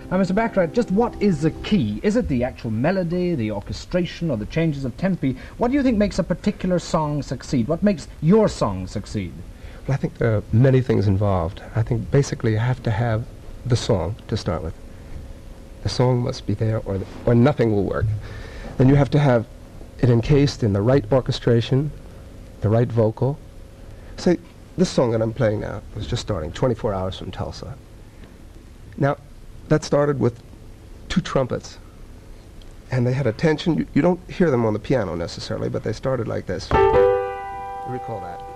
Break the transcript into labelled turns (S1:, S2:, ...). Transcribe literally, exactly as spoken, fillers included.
S1: Now, Mister Baccarat, just what is the key? Is it the actual melody, the orchestration, or the changes of tempi? What do you think makes a particular song succeed? What makes your song succeed?
S2: Well, I think there are many things involved. I think basically you have to have the song to start with. The song must be there, or, the, or nothing will work. Then you have to have it encased in the right orchestration, the right vocal. Say, this song that I'm playing now was just starting, twenty-four hours from Tulsa. Now, that started with two trumpets, and they had a tension. You, you don't hear them on the piano necessarily, but they started like this. You recall that.